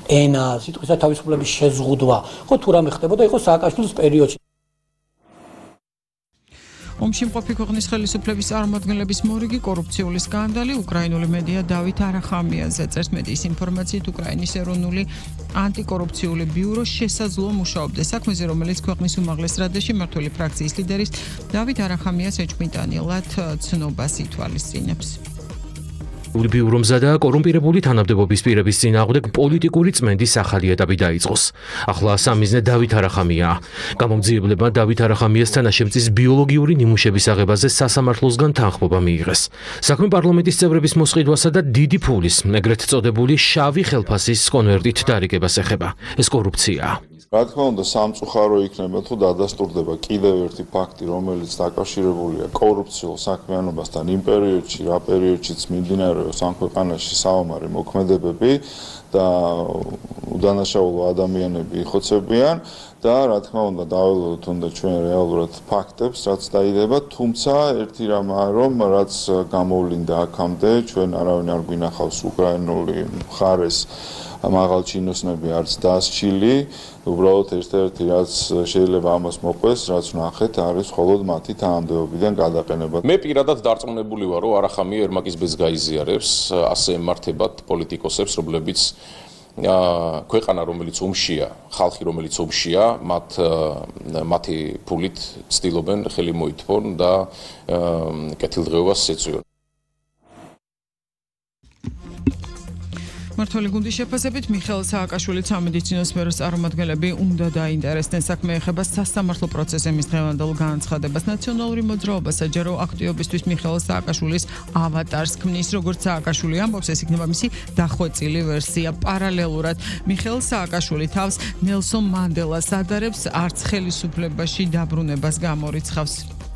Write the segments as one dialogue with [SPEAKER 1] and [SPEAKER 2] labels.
[SPEAKER 1] ენა, სიტყვისა თავისუფლების შეზღუდვა, ხო თუ რამე ხდებოდა იყო სააკაშვილის პერიოდში.
[SPEAKER 2] ომში მყოფი ქვეყნის ხელისუფლების წარმომადგენლების მორიგი კორუფციული სკანდალი უკრაინული მედია დავით არახამიაზე წერს მედიის ინფორმაციით უკრაინის ეროვნული ანტიკორუფციული ბიურო შესაძლოა მუშაობდეს საქმეზე რომელიც ქვეყნის უმაღლეს რადაში მმართველი ფრაქციის ლიდერის დავით არახამიას ეჭვმიტანილად ცნობას ითვალისწინებს.
[SPEAKER 3] ბიურომ მზადა კორუმპირებული თანამდებობის პირების წინააღმდეგ პოლიტიკური წმენდის ახალი ეტაპი დაიწყოს. ახლა სამიზნე დავით არახამიაა. გამომძიებლებმა დავით არახამიას თანაშემწის ბიოლოგიური ნიმუშების აღებაზე სასამართლოსგან თანხმობა მიიღეს. საქმე პარლამენტის წევრების მოსყიდვასა და დიდი ფულის, ეგრეთ წოდებული შავი ხელფასის კონვერტით დარიგებას ეხება. ეს კორუფციაა.
[SPEAKER 4] რა თქმა უნდა, სამწუხარო იქნება თუ დადასტურდება კიდევ ერთი ფაქტი, რომელიც დაკავშირებულია კორუფციულ საქმიანობასთან იმ პერიოდში, რა პერიოდშიც მიმდინარეობს ამ ქვეყანაში საომარი მოქმედებები და უდანაშაულო ადამიანები იხოცებიან და რა თქმა უნდა დაველოდოთ უნდა ჩვენ რეალურად ფაქტებს, რაც დაიდება, თუმცა ერთი რამაა, რომ რაც გამოვლინდა აქამდე, ჩვენ არავინ არ გვინახავს უკრაინული მხარეს მაღალ ჩინოსნები არც დასჩილი, უბრალოდ ერთ-ერთი რაც შეიძლება ამას მოყვეს, რაც ვნახეთ, არის მხოლოდ მათი თანამდებობიდან გადაყენება.
[SPEAKER 5] მე პირადად დარწმუნებული ვარ, რომ არახამია ერმაკის ბეძს გაიზიარებს, ასე ემართებათ პოლიტიკოსებს, რომლებიც ქვეყანა, რომელიც ომშია, ხალხი, რომელიც ომშია, მათი ფულით ცდილობენ ხელი მოითმონ და კეთილდღეობას ეწვიონ.
[SPEAKER 2] მმართველი გუნდის შეფასებით მიხეილ სააკაშვილის სამედიცინო სფეროს წარმომადგენლები უნდა დაინტერესდნენ საქმე ეხება სასამართლო პროცესების დღევანდელ განცხადებას. ნაციონალური მოძრაობა საჯარო აქტივობისთვის მიხეილ სააკაშვილის ავატარს ქმნის, როგორც სააკაშვილი ამბობს, ეს იქნება მისი დახვეწილი ვერსია. პარალელურად მიხეილ სააკაშვილი თავს ნელსონ მანდელას ადარებს, არც ხელისუფლებაში დაბრუნებას გამორიცხავს.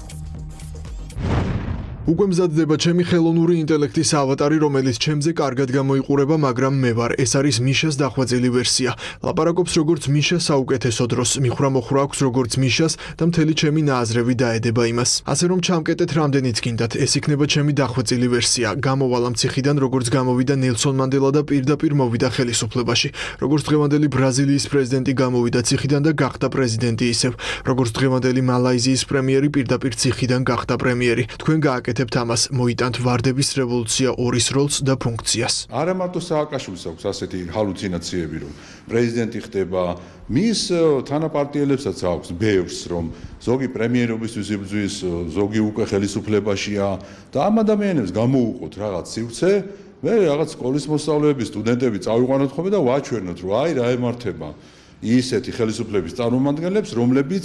[SPEAKER 6] უკვე მზადდება ჩემი ხელოვნური ინტელექტის ავატარი, რომელიც ჩემზე კარგად გამოიყურება, მაგრამ მე ვარ. ეს არის მიშას დახვეწილი ვერსია. ლაპარაკობს როგორც მიშა საუკეთესო დროს, მიხრა-მოხრა აქვს როგორც მიშას და მთელი ჩემი ნააზრევი დაედება იმას. ასე რომ ჩამკეტეთ რამდენიც გინდათ, ეს იქნება ჩემი დახვეწილი ვერსია. გამოვალ ამ ციხიდან, როგორც გამოვიდა ნელსონ მანდელა და პირდაპირ მოვიდა ხელისუფლებაში. როგორც დღევანდელი ბრაზილიის პრეზიდენტი გამოვიდა ციხიდან და გახდა პრეზიდენტი ისევ, როგორც დღევანდელი მალაიზიის პრემიერი პირდაპირ ციხიდან გახდა პრემიერი. თქვენ გააკეთებთ ამას, მოიტანთ ვარდების რევოლუცია 2-ის როლს და ფუნქციას.
[SPEAKER 7] არა მარტო სააკაშვილს აქვს ასეთი ჰალუცინაციები, რომ პრეზიდენტი ხდება, მის თანაპარტიელებსაც აქვს ბევრს, რომ ზოგი პრემიერობისთვის იბრძვის, ზოგი უკვე ხელისუფლებაშია და ამ ადამიანებს გამოუყოთ რაღაც სივრცე, მე რაღაც სკოლის მოსწავლეები, სტუდენტები წავიყვანოთ ხოლმე და ვაჩვენოთ, რომ აი რა ემართება ისეთი ხელისუფლების წარმომადგენლებს, რომლებიც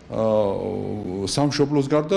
[SPEAKER 7] სამშობლოს გარდა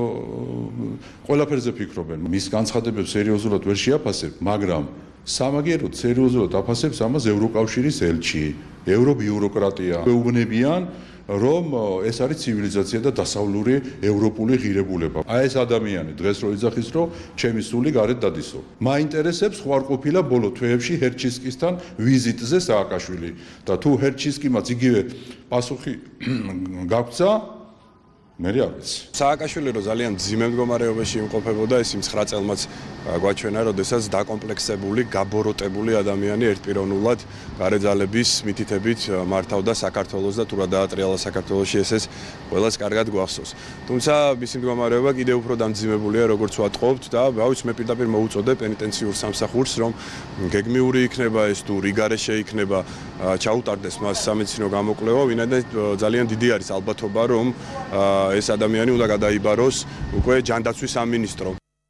[SPEAKER 7] ყველაფერზე ფიქრობენ. მის განცხადებებს სერიოზულად ვერ შეაფასებ, მაგრამ სამაგიეროდ სერიოზულად აფასებს ამას ევროკავშირის ელჩი, ევრობიუროკრატია. ეუბნებიან, რომ ეს არის ცივილიზაცია და დასავლური ევროპული ღირებულება. აი ეს ადამიანი დღეს რო იძახის, რომ ჩემი სული გარეთ დადისო. მაინტერესებს ხوارყოფილა ბოლო თვეებში ჰერჩისკისთან ვიზიტზე სააკაშვილი და თუ ჰერჩისკიმაც იგივე პასუხი გაგვცა, მე არ ვიცი.
[SPEAKER 8] სააკაშვილი რო ძალიან ძიმე მდგომარეობაში იმყოფებოდა, ეს იმ 9 წელმაც გვაჩვენა, როდესაც დაკომპლექსებული, გაბოროტებული ადამიანი ერთპიროვნულად გარეძალების მითითებით მართავდა საქართველოს და თუ რა დაატრიალა საქართველოში, ეს ყველას კარგად გვახსოვს. თუმცა მისი მდგომარეობა კიდევ უფრო დამძიმებულია, როგორც ვატყობთ და ავიც მე პირდაპირ მოუწოდე პენიტენციურ სამსახურს, რომ გეგმიური იქნება ეს თუ რიგარეშე იქნება, ჩაუტარდეს მას სამედიცინო გამოკვლევა, ვინაიდან ძალიან დიდი არის ალბათობა, რომ ეს ადამიანი უნდა გადაიბაროს უკვე ჯანდაცვის სამინისტრო.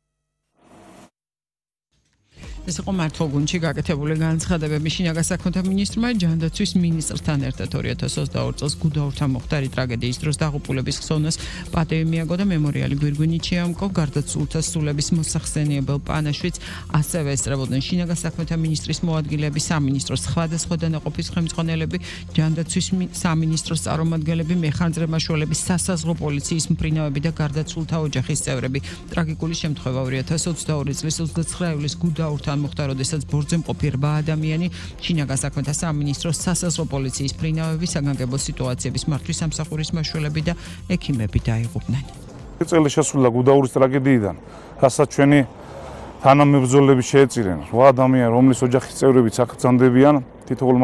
[SPEAKER 2] ეს იყო მართლ გუნდში გაკეთებული განცხადებები. შინაგან საქმეთა მინისტრმა ჯანდაცვის მინისტრთან ერთად 2022 წელს გუდაურთან მოხდარი ტრაგედიის დროს დაღუპულების ხსოვნას პატივი მიაგო და მემორიალი გვირგვინით შეამკო. გარდაცვლილთა სულების მოსახსენიებელ პანაშვიდს ასევე ესწრებოდნენ შინაგან საქმეთა მინისტრის მოადგილეები, სამინისტროს სხვადასხვა დანაყოფის ხელმძღვანელები, ჯანდაცვის სამინისტროს წარმომადგენლები, მეხანძრე-მაშველები, სასაზღვრო პოლიციის მფრინავები და გარდაცვლილთა ოჯახის წევრები. ტრაგიკული შემთხვევა 2022 წლის 29 ივლისს გუდაურთან მოხდა, როდესაც ბორცვზე მყოფი 8 ადამიანი შინაგან საქმეთა სამინისტროს სასაზღვრო პოლიციის მფრინავები, საგანგებო სიტუაციების მართვის სამსახურის მაშველები და ექიმები დაიღუპნენ.
[SPEAKER 9] წელი შესულა გუდაურის ტრაგედიიდან, რასაც ჩვენი თანამებრძოლები შეეწირნენ 8 ადამიანი, რომლის ოჯახის წევრებიც აქ ბრძანდებიან, თითოეულ